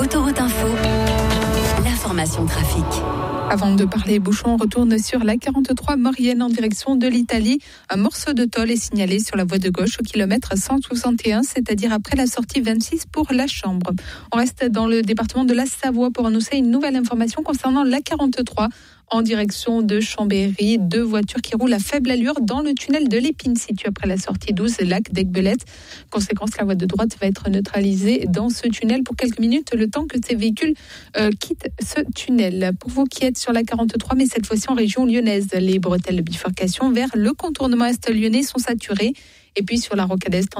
Autoroute Info, l'information trafic. Avant de parler bouchons, on retourne sur la 43 Maurienne en direction de l'Italie. Un morceau de tôle est signalé sur la voie de gauche au kilomètre 161, c'est-à-dire après la sortie 26 pour la Chambre. On reste dans le département de la Savoie pour annoncer une nouvelle information concernant la 43. En direction de Chambéry, 2 voitures qui roulent à faible allure dans le tunnel de l'Épine, situé après la sortie 12, lac d'Aiguebelette. Conséquence, la voie de droite va être neutralisée dans ce tunnel pour quelques minutes, le temps que ces véhicules quittent ce tunnel. Pour vous qui êtes sur la 43, mais cette fois-ci en région lyonnaise, les bretelles de bifurcation vers le contournement est lyonnais sont saturées. Et puis sur la rocade est